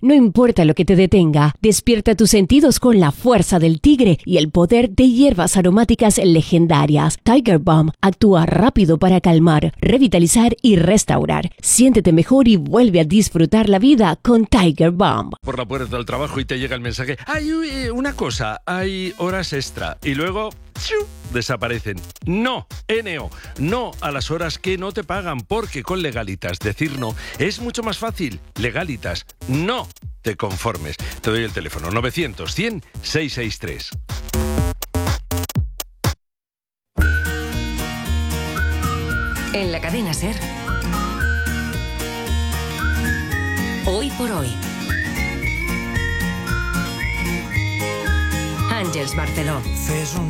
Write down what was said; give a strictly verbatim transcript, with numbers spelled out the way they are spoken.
No importa lo que te detenga, despierta tus sentidos con la fuerza del tigre y el poder de hierbas aromáticas legendarias. Tiger Balm actúa rápido para calmar, revitalizar y restaurar. Siéntete mejor y vuelve a disfrutar la vida con Tiger Balm. Por la puerta del trabajo y te llega el mensaje. Hay una cosa, hay horas extra. Y luego ¡siu!, desaparecen. No, N O, no a las horas que no te pagan, porque con Legalitas decir no es mucho más fácil. Legalitas, no te conformes. Te doy el teléfono novecientos, cien, seiscientos sesenta y tres. En la cadena SER. Hoy por hoy. Àngels Barceló. Fes un